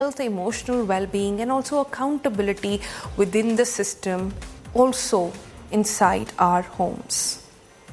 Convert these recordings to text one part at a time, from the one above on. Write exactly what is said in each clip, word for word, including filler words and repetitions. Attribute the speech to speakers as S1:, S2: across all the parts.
S1: health, emotional well-being, and also accountability within the system, also inside our homes.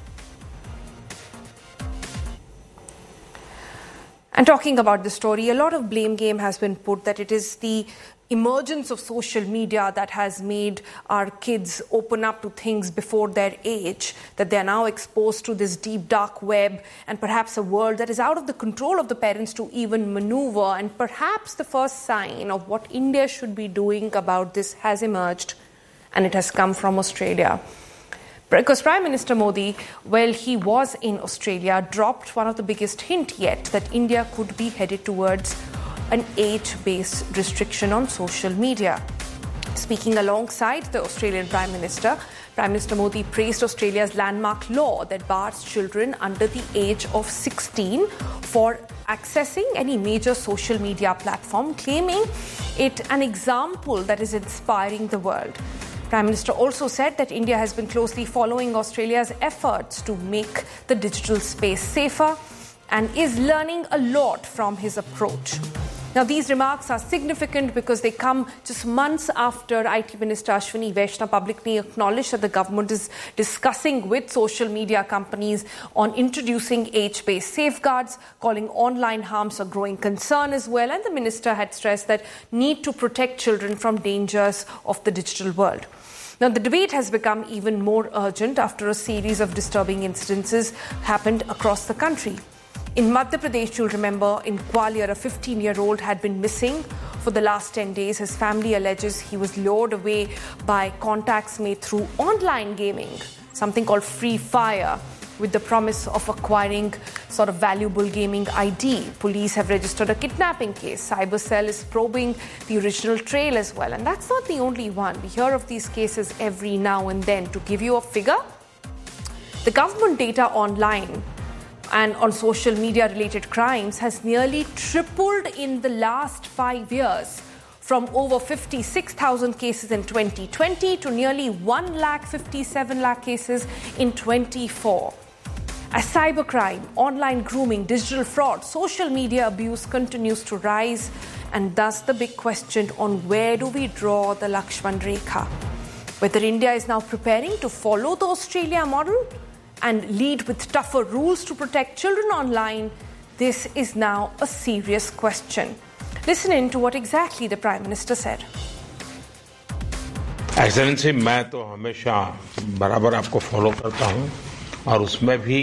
S1: And talking about the story, a lot of blame game has been put that it is the emergence of social media that has made our kids open up to things before their age, that they are now exposed to this deep dark web and perhaps a world that is out of the control of the parents to even maneuver. And perhaps the first sign of what India should be doing about this has emerged, and it has come from Australia. Because Prime Minister Modi, while he was in Australia, dropped one of the biggest hint yet that India could be headed towards an age-based restriction on social media. Speaking alongside the Australian Prime Minister, Prime Minister Modi praised Australia's landmark law that bars children under the age of sixteen for accessing any major social media platform, claiming it an example that is inspiring the world. Prime Minister also said that India has been closely following Australia's efforts to make the digital space safer and is learning a lot from his approach. Now, these remarks are significant because they come just months after I T Minister Ashwini Vaishnaw publicly acknowledged that the government is discussing with social media companies on introducing age-based safeguards, calling online harms a growing concern as well. And the minister had stressed that need to protect children from dangers of the digital world. Now, the debate has become even more urgent after a series of disturbing incidences happened across the country. In Madhya Pradesh, you'll remember, in Gwalior, a fifteen-year-old had been missing for the last ten days. His family alleges he was lured away by contacts made through online gaming, something called Free Fire, with the promise of acquiring sort of valuable gaming I D. Police have registered a kidnapping case. Cyber Cell is probing the original trail as well. And that's not the only one. We hear of these cases every now and then. To give you a figure, the government data online and on social media related crimes has nearly tripled in the last five years, from over fifty-six thousand cases in twenty twenty to nearly one lakh fifty-seven lakh cases in twenty-four. As cybercrime, online grooming, digital fraud, social media abuse continues to rise, and thus the big question on where do we draw the Lakshman Rekha? Whether India is now preparing to follow the Australia model and lead with tougher rules to protect children online, this is now a serious question. Listen in to what exactly the Prime Minister said.
S2: Excellency, मैं तो हमेशा बराबर आपको follow करता हूं, और उसमें भी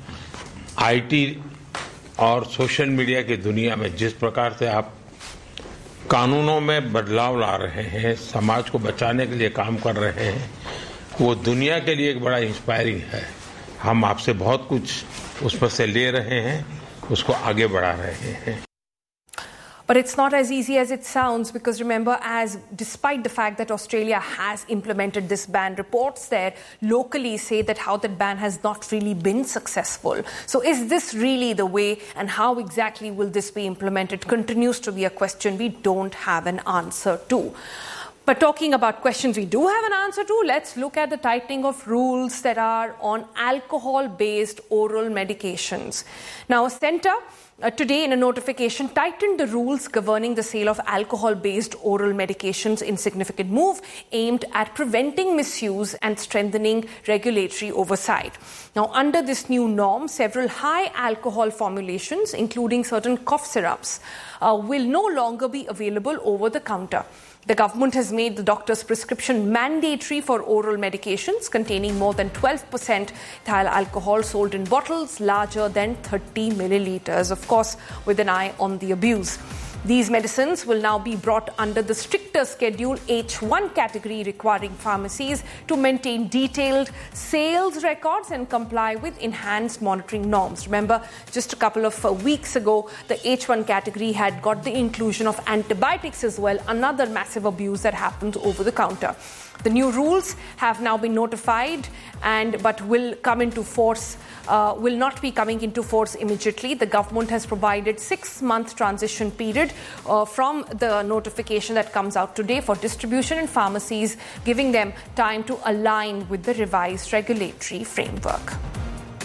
S2: आईटी और सोशल मीडिया की दुनिया में जिस प्रकार से आप कानूनों में बदलाव ला रहे हैं, समाज को बचाने के लिए काम कर रहे हैं, वो दुनिया के लिए एक बड़ा इंस्पायरिंग है. हम आपसे बहुत कुछ उसमें से ले रहे हैं, उसको आगे बढ़ा रहे हैं.
S1: But it's not as easy as it sounds, because remember, as despite the fact that Australia has implemented this ban, reports there locally say that how that ban has not really been successful. So is this really the way, and how exactly will this be implemented continues to be a question we don't have an answer to. But talking about questions we do have an answer to, let's look at the tightening of rules that are on alcohol-based oral medications. Now, a centre uh, today in a notification tightened the rules governing the sale of alcohol-based oral medications in significant move aimed at preventing misuse and strengthening regulatory oversight. Now, under this new norm, several high alcohol formulations, including certain cough syrups, uh, will no longer be available over the counter. The government has made the doctor's prescription mandatory for oral medications containing more than twelve percent ethyl alcohol sold in bottles larger than thirty milliliters, of course, with an eye on the abuse. These medicines will now be brought under the stricter Schedule H one category, requiring pharmacies to maintain detailed sales records and comply with enhanced monitoring norms. Remember, just a couple of uh, weeks ago, the H one category had got the inclusion of antibiotics as well, another massive abuse that happens over the counter. The new rules have now been notified, and but will come into force, uh, will not be coming into force immediately. The government has provided six-month transition period uh, from the notification that comes out today for distribution in pharmacies, giving them time to align with the revised regulatory framework.